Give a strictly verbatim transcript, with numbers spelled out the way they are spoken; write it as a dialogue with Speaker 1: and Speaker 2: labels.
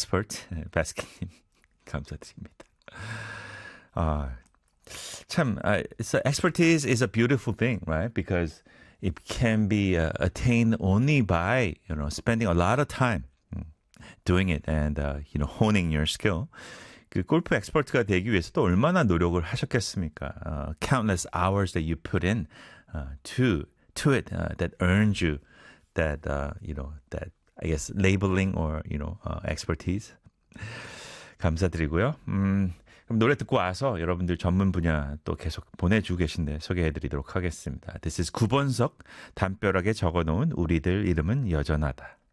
Speaker 1: expert 바스켓님 감사드립니다. 아, 참, uh, so expertise is a beautiful thing, right? Because it can be uh, attained only by, you know, spending a lot of time doing it and, uh, you know, honing your skill. 그 골프 엑스퍼트가 되기 위해서 또 얼마나 노력을 하셨겠습니까? Uh, countless hours that you put in uh, to to it uh, that earned you that uh, you know that I guess labeling or you know uh, expertise. 감사드리고요. 음, 그럼 노래 듣고 와서 여러분들 전문 분야 또 계속 보내주고 계신데 소개해드리도록 하겠습니다. This is 구본석 담벼락에 적어놓은 우리들 이름은 여전하다.